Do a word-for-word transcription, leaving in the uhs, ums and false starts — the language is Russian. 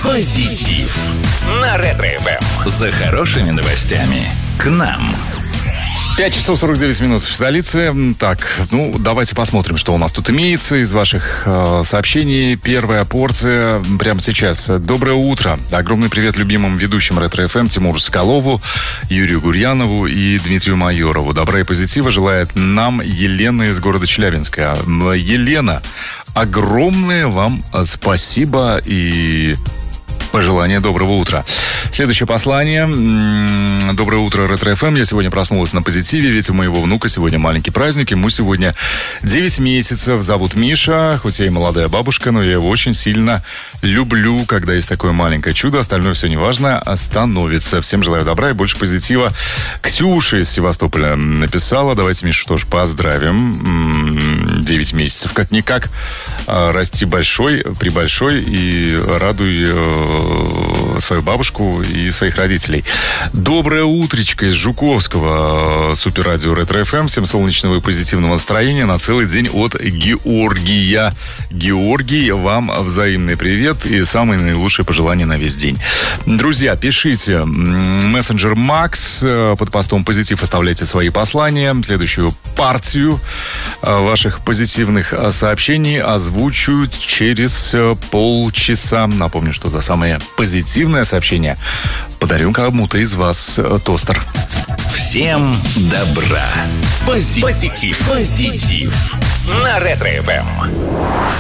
Позитив на Ретро-эф эм. За хорошими новостями к нам. пять часов сорок девять минут в столице. Так, ну, давайте посмотрим, что у нас тут имеется из ваших э, сообщений. Первая порция прямо сейчас. Доброе утро. Огромный привет любимым ведущим Ретро-эф эм Тимуру Соколову, Юрию Гурьянову и Дмитрию Майорову. Добра и позитива желает нам Елена из города Челябинска. Елена, огромное вам спасибо и... пожелание доброго утра. Следующее послание. Доброе утро, Ретро-эф эм. Я сегодня проснулась на позитиве, ведь у моего внука сегодня маленький праздник. Ему сегодня девять месяцев. Зовут Миша. Хоть я и молодая бабушка, но я его очень сильно люблю, когда есть такое маленькое чудо. Остальное все неважно, становится. Всем желаю добра и больше позитива. Ксюша из Севастополя написала. Давайте Мишу тоже поздравим. девять месяцев. Как-никак расти большой, прибольшой и радуй свою бабушку и своих родителей. Доброе утречко из Жуковского. Суперрадио Ретро-эф эм. Всем солнечного и позитивного настроения на целый день от Георгия. Георгий, вам взаимный привет и самые наилучшие пожелания на весь день. Друзья, пишите. Мессенджер Макс. Под постом «Позитив» оставляйте свои послания. Следующую партию ваших позитивных сообщений озвучу через полчаса. Напомню, что за самое позитивное сообщение подарю кому-то из вас тостер. Всем добра. Пози- Позитив. Позитив. На Ретро-эф эм.